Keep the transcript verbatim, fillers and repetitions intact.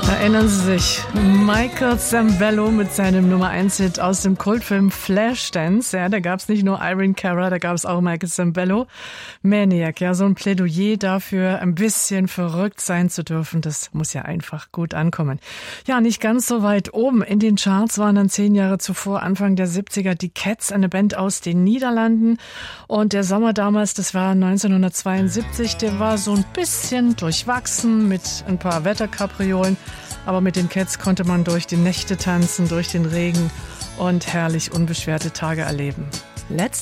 Erinnern Sie sich, Michael Sembello mit seinem Nummer eins Hit aus dem Kultfilm Flashdance. Ja, da gab es nicht nur Irene Cara, da gab es auch Michael Sembello. Maniac, ja, so ein Plädoyer dafür, ein bisschen verrückt sein zu dürfen. Das muss ja einfach gut ankommen. Ja, nicht ganz so weit oben in den Charts waren dann zehn Jahre zuvor, Anfang der siebziger, die Cats, eine Band aus den Niederlanden. Und der Sommer damals, das war neunzehnhundertzweiundsiebzig, der war so ein bisschen durchwachsen mit ein paar Wetterkapriolen. Aber mit den Cats konnte man durch die Nächte tanzen, durch den Regen und herrlich unbeschwerte Tage erleben. Let's